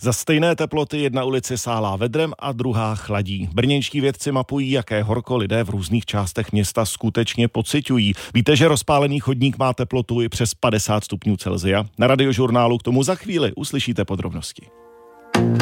Za stejné teploty jedna ulice sálá vedrem a druhá chladí. Brněnští vědci mapují, jaké horko lidé v různých částech města skutečně pociťují. Víte, že rozpálený chodník má teplotu i přes 50 stupňů Celsia? Na Radiožurnálu k tomu za chvíli uslyšíte podrobnosti.